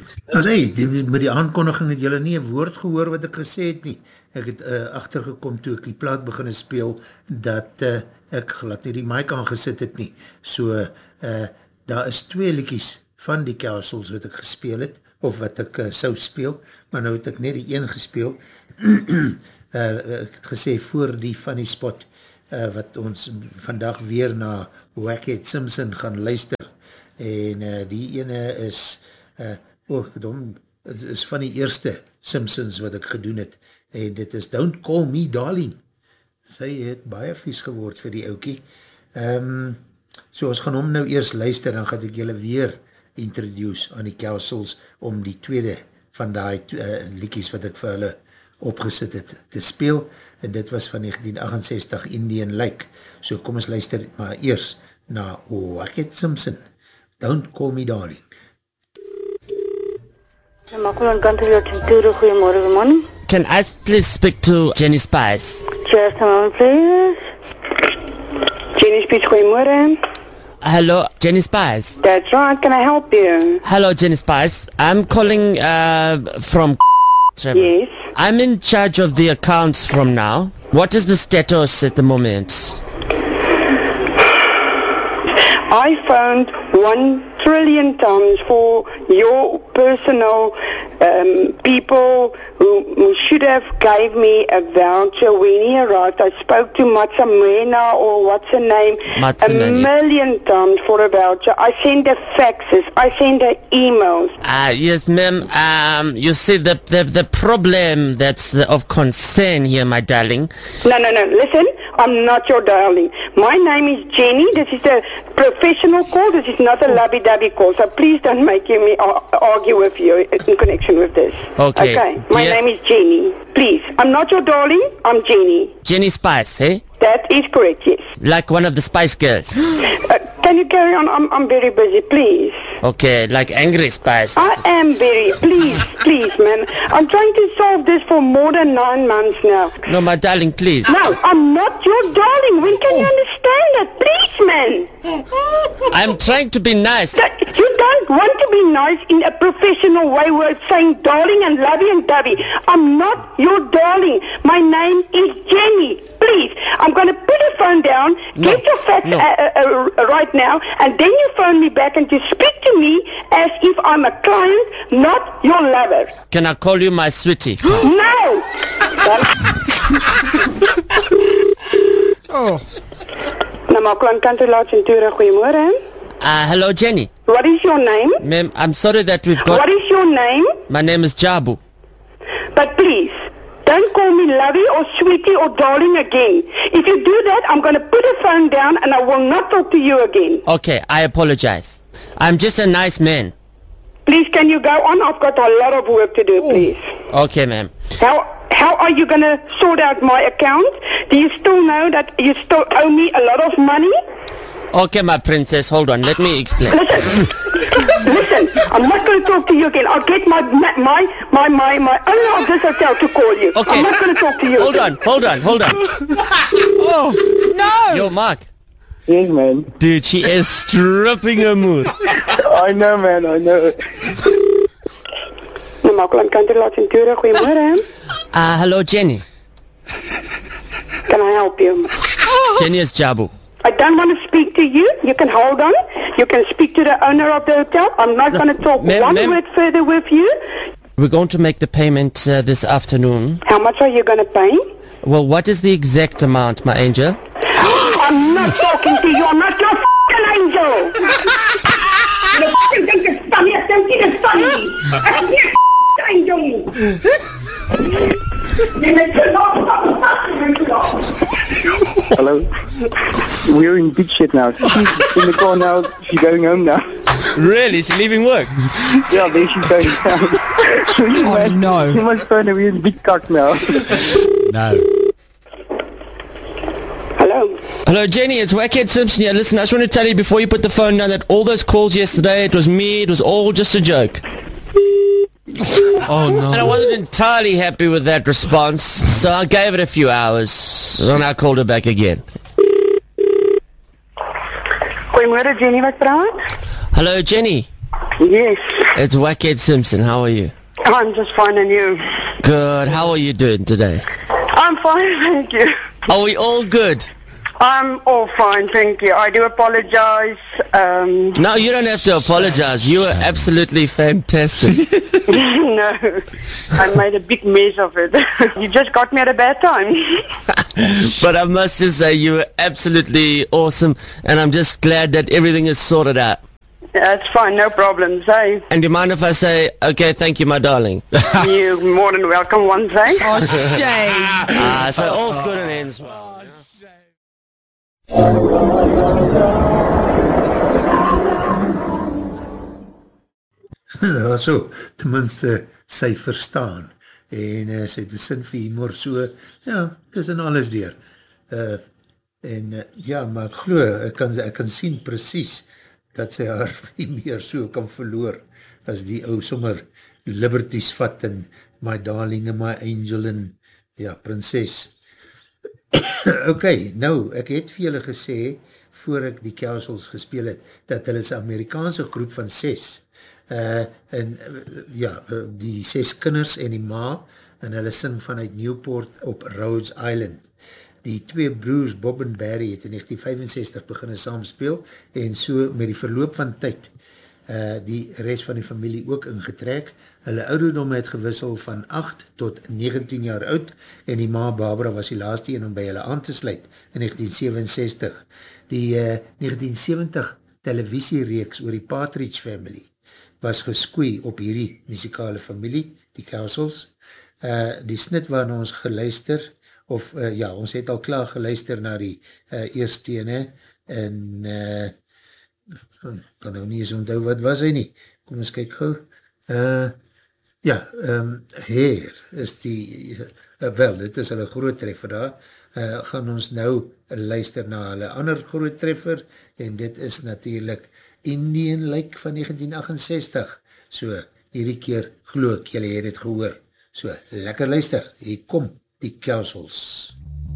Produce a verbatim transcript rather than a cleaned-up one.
As hy, die, met die aankondiging het julle nie een woord gehoor wat ek gesê het nie. Ek het uh, achtergekom toe ek die plaat beginne speel, dat uh, ek glad nie die mic aangesit het nie. So, uh, daar is twee liedjies van die Castles wat ek gespeel het, of wat ek uh, sou speel, maar nou het ek net die een gespeel. uh, ek het gesê, voor die funny spot, uh, wat ons vandag weer na Wackhead Simpson gaan luister. En uh, die ene is... Uh, Oh, dom, het is van die eerste Simpsons wat ek gedoen het, en dit is Don't Call Me Darling. Sy het baie vies geword vir die oukie. Um, so ons gaan hom nou eers luister, dan gaan ek julle weer introduce aan die Castles om die tweede van die uh, liedjies wat ek vir hulle opgesit het te speel, en dit was van negentien achtensestig Indian Lake. So kom ons luister maar eers na Wackhead Simpson, Don't Call Me Darling. Can I please speak to Jenny Spice? Just a moment, please. Jenny Spice, goeiemorgen. Hello, Jenny Spice. That's right, can I help you? Hello, Jenny Spice. I'm calling uh, from Trevor. Yes. I'm in charge of the accounts from now. What is the status at the moment? I phoned one trillion times for your personal um, people who, who should have gave me a voucher when he arrived. I spoke to Matsamena or what's her name Matsamena. a million times for a voucher. I sent her faxes. I sent her emails. Ah, uh, yes, ma'am. Um, you see, the, the, the problem that's the, of concern here, my darling. No, no, no. Listen, I'm not your darling. My name is Jenny. This is a professional call. This is not a lovey-dovey call. So please don't make me argue with you in connection with this. Okay. Okay. My Dear- name is Jenny. Please. I'm not your darling. I'm Jenny. Jenny Spice, eh? That is correct, yes. Like one of the Spice Girls. Uh, can you carry on? I'm, I'm very busy, please. Okay, like Angry Spice. I am very... Please, please, man. I'm trying to solve this for more than nine months now. No, my darling, please. No, I'm not your darling. When can you understand that? Please, man. I'm trying to be nice. That- You don't want to be nice in a professional way where it's saying darling and lovey and dovey. I'm not your darling. My name is Jenny. Please, I'm going to put the phone down, No, get your facts no. uh, uh, uh, right now, and then you phone me back and you speak to me as if I'm a client, not your lover. Can I call you my sweetie? No! Oh. Nou, maar klant Country Lodge in Ture, goeiemorgen. Uh, hello, Jenny. What is your name? Ma'am, I'm sorry that we've got... What is your name? My name is Jabu. But please, don't call me lovey or sweetie or darling again. If you do that, I'm going to put the phone down and I will not talk to you again. Okay, I apologize. I'm just a nice man. Please, can you go on? I've got a lot of work to do, please. Okay, ma'am. How how are you going to sort out my account? Do you still know that you still owe me a lot of money? Okay, my princess, hold on. Let me explain. Listen, listen, I'm not going to talk to you again. I'll get my my my my, my owner of this hotel to call you. Okay. I'm not going to talk to you Hold again. on, hold on, hold on. Oh, no! Yo, Mark. Yes, man. Dude, she is stripping her mood. I know, man, I know. Nou, maar klant Country Lodge in Ture, goeiemorgen. Uh, hello, Jenny. Can I help you? Jenny is Jabu. I don't want to speak to you. You can hold on. You can speak to the owner of the hotel. I'm not going to talk Ma'am, one ma'am. word further with you. We're going to make the payment uh, this afternoon. How much are you going to pay? Well, what is the exact amount, my angel? I'm not talking to you. I'm not your f***ing angel. You f***ing think it's funny. I don't think it's funny. I'm your f***ing angel. Hello? We're in big shit now. She's in the car now. She's going home now. Really? She's leaving work? Yeah, there she's going down. So you Oh, must, no. You must phone her. We're in big cock now. No. Hello. Hello, Jenny. It's Wackhead Simpson here. Listen, I just want to tell you before you put the phone down that all those calls yesterday, it was me. It was all just a joke. Oh, no. And I wasn't entirely happy with that response, so I gave it a few hours, and I called her back again. Goeiemorgen, Jenny. Wat praat? Hello, Jenny. Yes. It's Wackhead Simpson. How are you? I'm just fine, and you? Good. How are you doing today? I'm fine, thank you. Are we all good? I'm all fine, thank you. I do apologize. Um, No, you don't have to apologize. You were absolutely fantastic. no, I made a big mess of it. You just got me at a bad time. But I must just say you were absolutely awesome, and I'm just glad that everything is sorted out. That's fine, no problems, eh? And do you mind if I say, okay, thank you, my darling? You're more than welcome once, eh? Oh, shame. Ah, so all's good and ends well. Nou so, tenminste sy verstaan en uh, sy het die sin vir humor so, ja, dis in alles deur. Uh, en uh, ja, maar ek glo, ek kan, ek kan sien precies dat sy haar meer so kan verloor as die ou sommer liberties vat en my darling and my angel en ja, prinses. Ok, nou, ek het vir julle gesê voor ek die Cowsills gespeel het, dat hulle is 'n Amerikaanse groep van ses Uh, en uh, ja, uh, die ses kinders en die ma, en hulle sing vanuit Newport op Rhodes Island. Die twee broers Bob en Barry het in negentien vyfenzestig beginne saam speel, en so met die verloop van tyd, uh, die rest van die familie ook ingetrek. Hulle ouderdom het gewissel van agt tot negentien jaar oud, en die ma Barbara was die laaste een om by hulle aan te sluit in negentien sewenzestig. Die uh, negentien sewentig televisiereeks oor die Partridge Family was geskoei op hierdie muzikale familie, die Cowsills. Uh, die snit waarna ons geluister, of uh, ja, ons het al klaar geluister na die uh, eerste ene, en uh, kan nou nie eens onthou wat was hy nie. Kom ons kyk gauw. Uh, ja, um, Hair is die, uh, wel, dit is hulle groot treffer daar. Uh, gaan ons nou luister na hulle ander groot treffer, en dit is natuurlijk Indian Lake van negentien achtenzestig. So, hierdie keer glo ek, julle het het gehoor. So, lekker luister, hier kom die Cowsills.